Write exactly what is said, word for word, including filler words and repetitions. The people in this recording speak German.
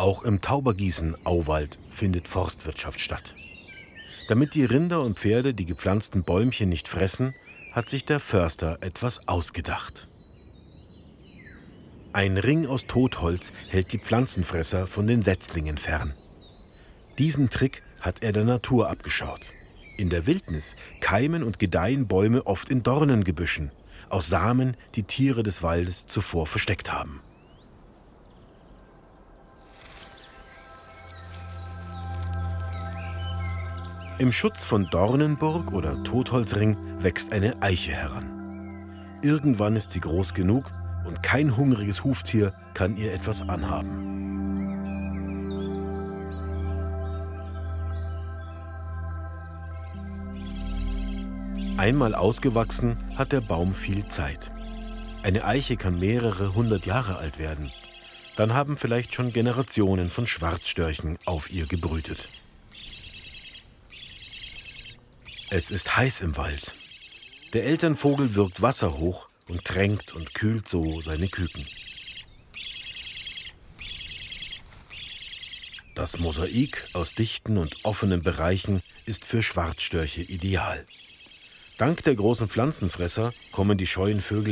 Auch im Taubergießen-Auwald findet Forstwirtschaft statt. Damit die Rinder und Pferde die gepflanzten Bäumchen nicht fressen, hat sich der Förster etwas ausgedacht. Ein Ring aus Totholz hält die Pflanzenfresser von den Setzlingen fern. Diesen Trick hat er der Natur abgeschaut. In der Wildnis keimen und gedeihen Bäume oft in Dornengebüschen, aus Samen, die Tiere des Waldes zuvor versteckt haben. Im Schutz von Dornenburg oder Totholzring wächst eine Eiche heran. Irgendwann ist sie groß genug und kein hungriges Huftier kann ihr etwas anhaben. Einmal ausgewachsen, hat der Baum viel Zeit. Eine Eiche kann mehrere hundert Jahre alt werden. Dann haben vielleicht schon Generationen von Schwarzstörchen auf ihr gebrütet. Es ist heiß im Wald. Der Elternvogel wirkt Wasser hoch und tränkt und kühlt so seine Küken. Das Mosaik aus dichten und offenen Bereichen ist für Schwarzstörche ideal. Dank der großen Pflanzenfresser kommen die scheuen Vögel